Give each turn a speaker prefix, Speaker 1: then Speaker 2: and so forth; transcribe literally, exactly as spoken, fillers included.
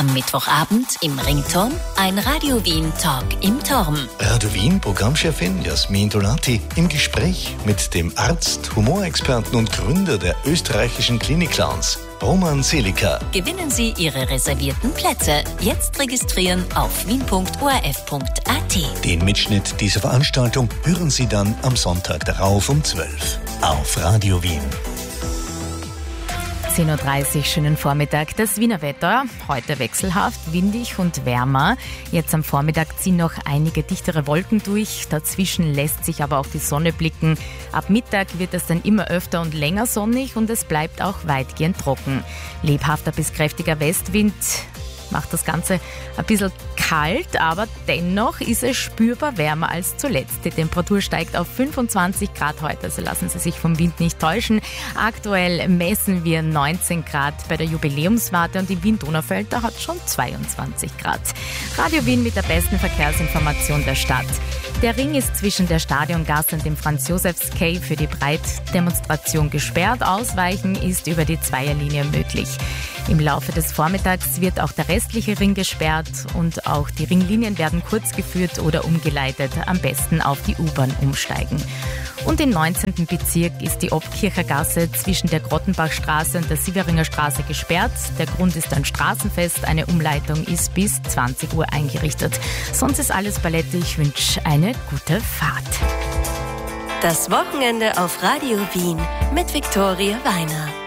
Speaker 1: Am Mittwochabend im Ringturm ein Radio Wien Talk im Turm.
Speaker 2: Radio Wien Programmchefin Jasmin Dolati im Gespräch mit dem Arzt, Humorexperten und Gründer der österreichischen Klinik-Clowns, Roman Selika.
Speaker 1: Gewinnen Sie Ihre reservierten Plätze. Jetzt registrieren auf wien punkt o r f punkt a t.
Speaker 2: Den Mitschnitt dieser Veranstaltung hören Sie dann am Sonntag darauf um zwölf auf Radio Wien.
Speaker 3: zehn Uhr dreißig, schönen Vormittag. Das Wiener Wetter, heute wechselhaft, windig und wärmer. Jetzt am Vormittag ziehen noch einige dichtere Wolken durch. Dazwischen lässt sich aber auch die Sonne blicken. Ab Mittag wird es dann immer öfter und länger sonnig und es bleibt auch weitgehend trocken. Lebhafter bis kräftiger Westwind macht das Ganze ein bisschen kalt, aber dennoch ist es spürbar wärmer als zuletzt. Die Temperatur steigt auf fünfundzwanzig Grad heute, also lassen Sie sich vom Wind nicht täuschen. Aktuell messen wir neunzehn Grad bei der Jubiläumswarte und im Wien-Donaufeld, da hat schon zweiundzwanzig Grad. Radio Wien mit der besten Verkehrsinformation der Stadt. Der Ring ist zwischen der Stadiongasse und dem Franz-Josefs-Quai für die Breitdemonstration gesperrt. Ausweichen ist über die Zweierlinie möglich. Im Laufe des Vormittags wird auch der restliche Ring gesperrt und auch die Ringlinien werden kurz geführt oder umgeleitet. Am besten auf die U-Bahn umsteigen. Und im neunzehnten Bezirk ist die Obkircher Gasse zwischen der Grottenbachstraße und der Sieveringer Straße gesperrt. Der Grund ist ein Straßenfest. Eine Umleitung ist bis zwanzig Uhr eingerichtet. Sonst ist alles Paletti. Ich wünsche eine gute Fahrt.
Speaker 1: Das Wochenende auf Radio Wien mit Viktoria Weiner.